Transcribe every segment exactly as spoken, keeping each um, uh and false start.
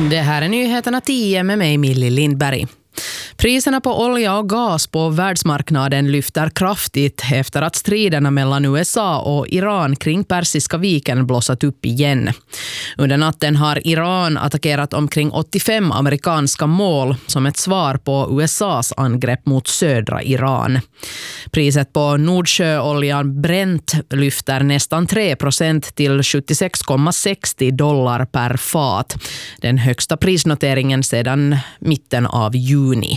Det här är nyheterna tio med mig Millie Lindberg. Priserna på olja och gas på världsmarknaden lyfter kraftigt efter att striderna mellan U S A och Iran kring Persiska viken blossat upp igen. Under natten har Iran attackerat omkring åttiofem amerikanska mål som ett svar på U S A:s angrepp mot södra Iran. Priset på Nordsjöoljan Brent lyfter nästan tre procent till sjuttiosex komma sextio dollar per fat. Den högsta prisnoteringen sedan mitten av juni.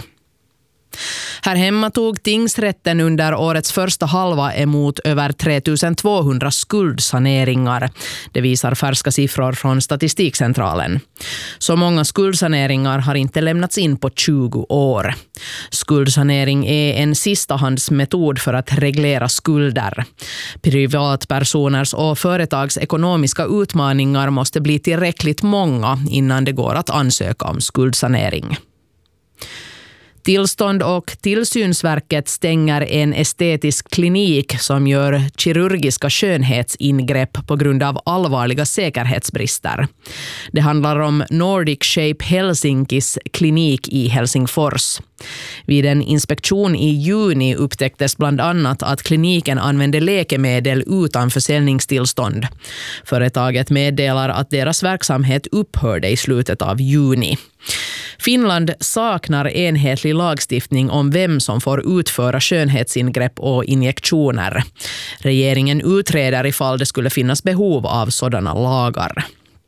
Här hemma tog tingsrätten under årets första halva emot över tre tusen tvåhundra skuldsaneringar. Det visar färska siffror från Statistikcentralen. Så många skuldsaneringar har inte lämnats in på tjugo år. Skuldsanering är en sistahandsmetod för att reglera skulder. Privatpersoners och företags ekonomiska utmaningar måste bli tillräckligt många innan det går att ansöka om skuldsanering. Tillstånd och tillsynsverket stänger en estetisk klinik som gör kirurgiska skönhetsingrepp på grund av allvarliga säkerhetsbrister. Det handlar om Nordic Shape Helsinkis klinik i Helsingfors. Vid en inspektion i juni upptäcktes bland annat att kliniken använde läkemedel utan försäljningstillstånd. Företaget meddelar att deras verksamhet upphörde i slutet av juni. Finland saknar enhetlig lagstiftning om vem som får utföra skönhetsingrepp och injektioner. Regeringen utreder ifall det skulle finnas behov av sådana lagar.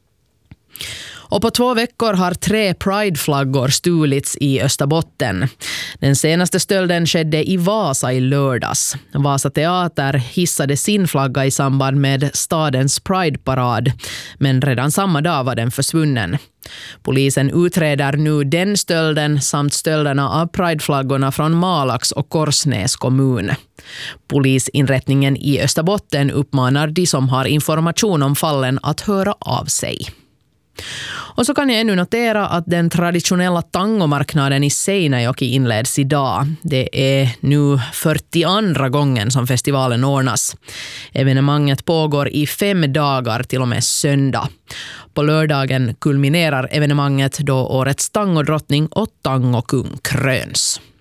Och på två veckor har tre Pride-flaggor stulits i Österbotten. Den senaste stölden skedde i Vasa i lördags. Vasa teater hissade sin flagga i samband med stadens Pride-parad, men redan samma dag var den försvunnen. Polisen utreder nu den stölden samt stölderna av Pride-flaggorna från Malax och Korsnäs kommun. Polisinrättningen i Österbotten uppmanar de som har information om fallen att höra av sig. Och så kan jag ännu notera att den traditionella tangomarknaden i Seinäjoki inleds idag. Det är nu fyrtioandra gången som festivalen ordnas. Evenemanget pågår i fem dagar till och med söndag. På lördagen kulminerar evenemanget då årets tangodrottning och tangokung kröns.